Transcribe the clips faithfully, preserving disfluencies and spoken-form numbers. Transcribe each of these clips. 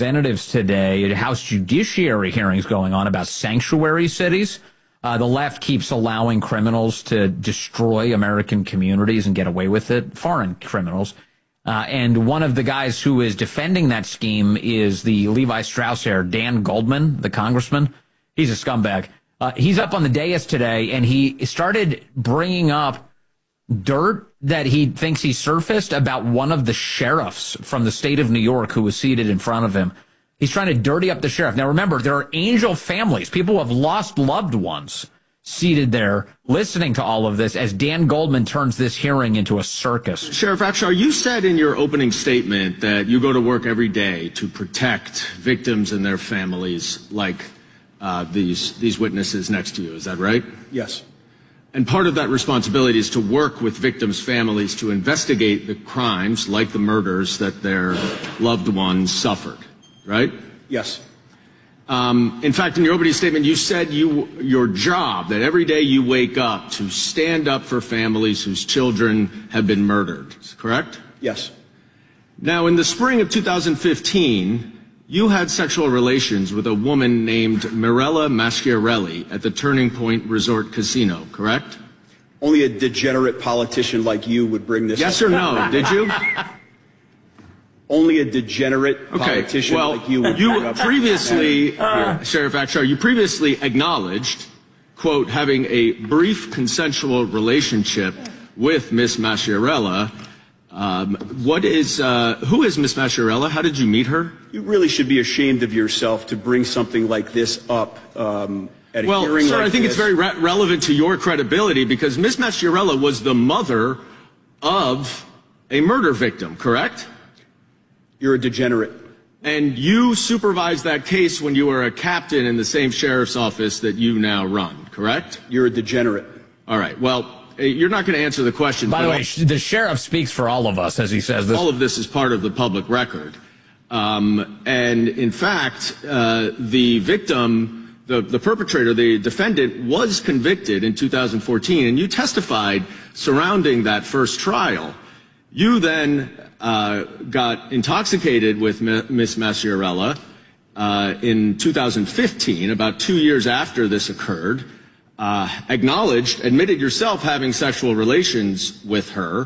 Representatives today, House Judiciary hearings going on about sanctuary cities. Uh, the left keeps allowing criminals to destroy American communities and get away with it, foreign criminals. Uh, and one of the guys who is defending that scheme is the Levi Strauss heir, Dan Goldman, the congressman. He's a scumbag. Uh, he's up on the dais today, and he started bringing up dirt that he thinks he surfaced about one of the sheriffs from the state of New York who was seated in front of him. He's trying to dirty up the sheriff. Now, remember, there are angel families, people who have lost loved ones, seated there listening to all of this as Dan Goldman turns this hearing into a circus. Sheriff Akshar, you said in your opening statement that you go to work every day to protect victims and their families like uh, these, these witnesses next to you. Is that right? Yes. And part of that responsibility is to work with victims' families to investigate the crimes like the murders that their loved ones suffered, right? Yes. Um, in fact, in your opening statement, you said you, your job, that every day you wake up to stand up for families whose children have been murdered, correct? Yes. Now, in the spring of two thousand fifteen, you had sexual relations with a woman named Mirella Masciarelli at the Turning Point Resort Casino, correct? Only a degenerate politician like you would bring this Yes up. or no, did you? Only a degenerate Okay, politician well, like you would you bring up previously, Uh, Sheriff Akshar, you previously acknowledged, quote, having a brief consensual relationship with Miss Masciarella. Um, what is, uh, who is Miss Masciarella? How did you meet her? You really should be ashamed of yourself to bring something like this up um, at a Well, hearing sir, like I think this. it's very re- relevant to your credibility because Miss Masciarella was the mother of a murder victim, correct? You're a degenerate. And you supervised that case when you were a captain in the same sheriff's office that you now run, correct? You're a degenerate. All right. Well, eh, you're not going to answer the question. By but the way, all- sh- the sheriff speaks for all of us as he says this. all of this is part of the public record. Um, and in fact, uh, the victim, the, the perpetrator, the defendant, was convicted in two thousand fourteen, and you testified surrounding that first trial. You then uh, got intoxicated with M- Miss Masciarella uh, in two thousand fifteen, about two years after this occurred, uh, acknowledged, admitted yourself having sexual relations with her,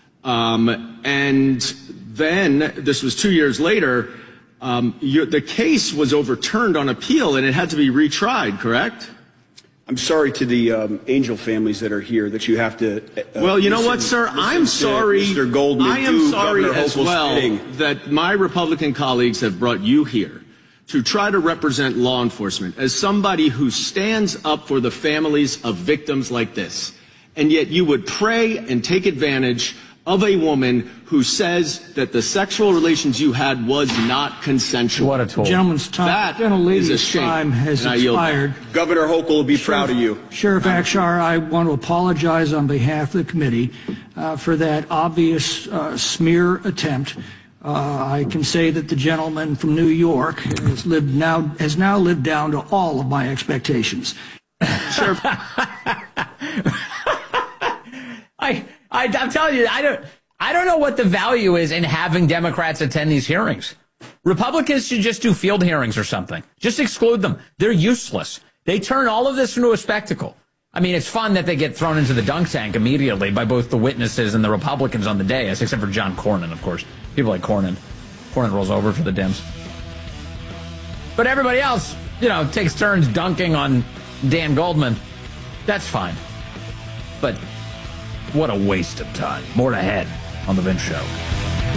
um, and then, this was two years later, um, you, the case was overturned on appeal and it had to be retried, correct? I'm sorry to the um, angel families that are here that you have to. Uh, Well, you know listen- what, sir? listen I'm to sorry. Mister Goldman I am do sorry Governor as Hochul's well bidding. that my Republican colleagues have brought you here to try to represent law enforcement as somebody who stands up for the families of victims like this. And yet you would pray and take advantage of a woman who says that the sexual relations you had was not consensual. What a tool. Gentleman's time, That gentlelady's is a shame, time has and I yield back. expired. Governor Hochul will be proud of you. Sheriff Akshar, I want to apologize on behalf of the committee uh, for that obvious uh, smear attempt. Uh, I can say that the gentleman from New York has lived now has now lived down to all of my expectations. Sheriff, I, I, I'm telling you, I don't, I don't know what the value is in having Democrats attend these hearings. Republicans should just do field hearings or something. Just exclude them. They're useless. They turn all of this into a spectacle. I mean, it's fun that they get thrown into the dunk tank immediately by both the witnesses and the Republicans on the dais, except for John Cornyn, of course. People like Cornyn. Cornyn rolls over for the Dems. But everybody else, you know, takes turns dunking on Dan Goldman. That's fine. But what a waste of time. More ahead on The Vince Show.